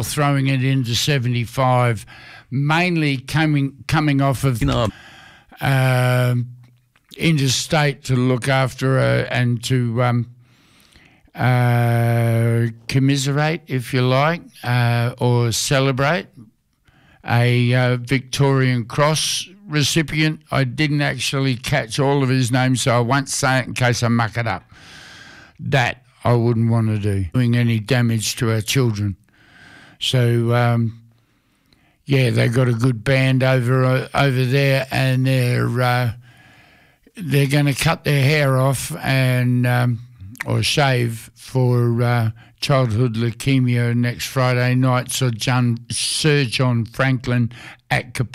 before throwing it into 75, mainly coming off of interstate to look after her and to commiserate, if you like, or celebrate a Victorian Cross recipient. I didn't actually catch all of his name, so I won't say it in case I muck it up. That I wouldn't want to do, doing any damage to our children. So, they got a good band over there, and they're going to cut their hair off and or shave for childhood leukemia next Friday night. So Sir John Franklin at